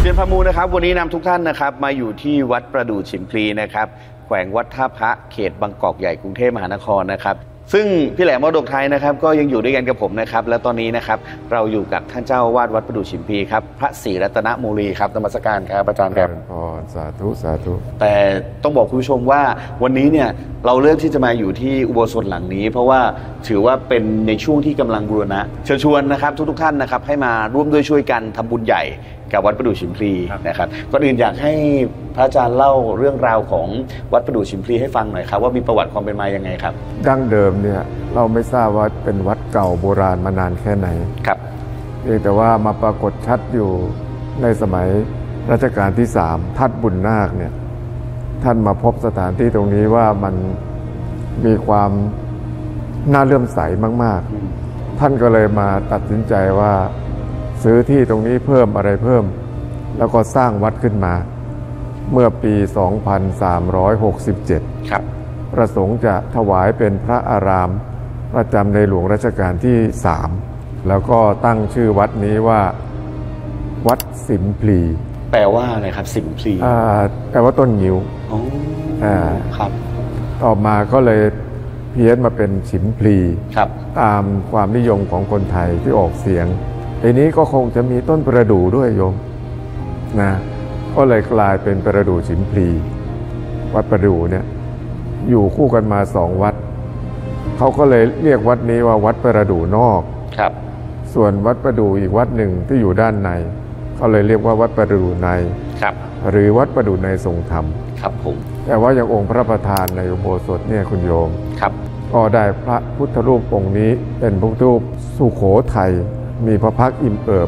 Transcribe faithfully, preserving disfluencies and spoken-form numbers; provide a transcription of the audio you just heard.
ชียนพามูนะครับวันนี้นำทุกท่านนะครับมาอยู่ที่วัดประดู่ฉิมพลีนะครับแขวงวัดท่าพระเขตบางกอกใหญ่กรุงเทพมหานครนะครับซึ่งพี่แหลมมรดกไทยนะครับก็ยังอยู่ด้วยกันกับผมนะครับและตอนนี้นะครับเราอยู่กับท่านเจ้าอาวาสวัดประดู่ฉิมพลีครับพระศรีรัตนโมลีครับนมัสการครับอาจารย์ครับพรสาธุสาธุแต่ต้องบอกคุณผู้ชมว่าวันนี้เนี่ยเราเลือกที่จะมาอยู่ที่อุโบสถหลังนี้เพราะว่าถือว่าเป็นในช่วงที่กำลังบูรณะเชิญชวนนะครับทุกๆท่านนะครับให้มาร่วมด้วยช่วยกันทำบุญใหญ่กับวัดประดู่ฉิมพลีนะครับก่อนอื่นอยากให้พระอาจารย์เล่าเรื่องราวของวัดประดู่ฉิมพลีให้ฟังหน่อยครับว่ามีประวัติความเป็นมายังไงครับดั้งเดิมเนี่ยเราไม่ทราบว่าเป็นวัดเก่าโบราณมานานแค่ไหนครับเพียงแต่ว่ามาปรากฏชัดอยู่ในสมัยรัชกาลที่สามทัดบุญนาคเนี่ยท่านมาพบสถานที่ตรงนี้ว่ามันมีความน่าเลื่อมใสมากๆท่านก็เลยมาตัดสินใจว่าซื้อที่ตรงนี้เพิ่มอะไรเพิ่มแล้วก็สร้างวัดขึ้นมาเมื่อปี สองพันสามร้อยหกสิบเจ็ดครับประสงค์จะถวายเป็นพระอารามประจำในหลวงรัชกาลที่สามแล้วก็ตั้งชื่อวัดนี้ว่าวัดสิมพลีแปลว่าอะไรครับสิมพลีอ่าแปลว่าต้นงิ้วอ๋ออ่าครับต่อมาก็เลยเพี้ยนมาเป็นฉิมพลีครับตามความนิยมของคนไทยที่ออกเสียงทีนี้ก็คงจะมีต้นประดู่ด้วยโยมนะก็เลยกลายเป็นประดู่ฉิมพลีวัดประดู่เนี่ยอยู่คู่กันมาสองวัดเขาก็เลยเรียกวัดนี้ว่าวัดประดู่นอกครับส่วนวัดประดู่อีกวัดหนึ่งที่อยู่ด้านในเขาเลยเรียกว่าวัดประดู่ในครับหรือวัดประดู่ในทรงธรรมครับผมแต่ว่าอย่างองค์พระประธานในอุโบสถเนี่ยคุณโยมครับก็ได้พระพุทธรูปองค์นี้เป็นพระพุทธรูปสุโขทัยมีพระพักตร์อิ่มเอิบ